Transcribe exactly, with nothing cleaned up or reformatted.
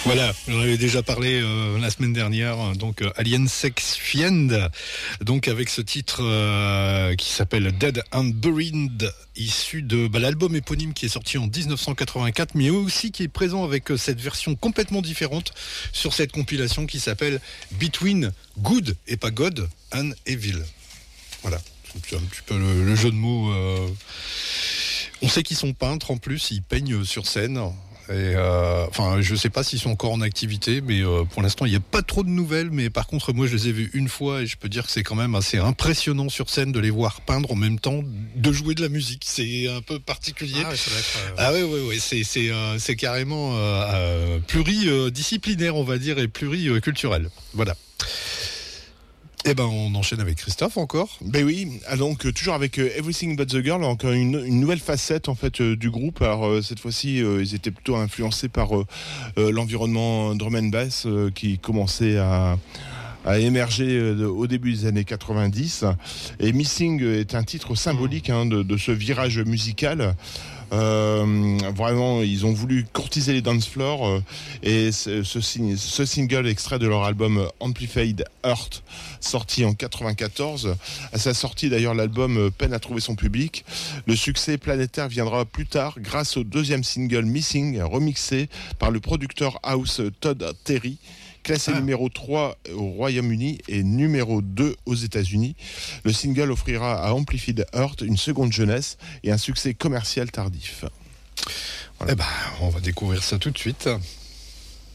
Voilà, j'en avais déjà parlé euh, la semaine dernière, donc euh, Alien Sex Fiend, donc avec ce titre euh, qui s'appelle Dead and Buried, issu de bah, l'album éponyme qui est sorti en dix-neuf cent quatre-vingt-quatre, mais aussi qui est présent avec euh, cette version complètement différente sur cette compilation qui s'appelle Between Good et pas God and Evil. Voilà, c'est un petit peu le, le jeu de mots. Euh... On sait qu'ils sont peintres en plus, ils peignent sur scène. Et euh, enfin, je sais pas s'ils sont encore en activité, mais euh, pour l'instant, il n'y a pas trop de nouvelles. Mais par contre, moi, je les ai vus une fois et je peux dire que c'est quand même assez impressionnant sur scène de les voir peindre en même temps, de jouer de la musique. C'est un peu particulier. Ah, ouais, ça doit être, euh... ah ouais, ouais, ouais. C'est c'est euh, c'est carrément euh, euh, pluridisciplinaire, on va dire, et pluriculturel. Voilà. Eh ben, on enchaîne avec Christophe encore. Ben oui, ah donc euh, toujours avec euh, Everything But The Girl, encore une, une nouvelle facette en fait euh, du groupe. Alors euh, cette fois-ci, euh, ils étaient plutôt influencés par euh, euh, l'environnement drum and bass euh, qui commençait à a émergé euh, au début des années quatre-vingt-dix. Et Missing est un titre symbolique hein, de, de ce virage musical. Euh, vraiment, ils ont voulu courtiser les dance floors euh, et ce, ce, ce single extrait de leur album Amplified Heart, sorti en quatre-vingt-quatorze. À sa sortie d'ailleurs, l'album peine à trouver son public. Le succès planétaire viendra plus tard grâce au deuxième single Missing, remixé par le producteur house Todd Terry, classé ah. numéro trois au Royaume-Uni et numéro deux aux États-Unis. Le single offrira à Amplified Heart une seconde jeunesse et un succès commercial tardif. Voilà. Eh ben, on va découvrir ça tout de suite.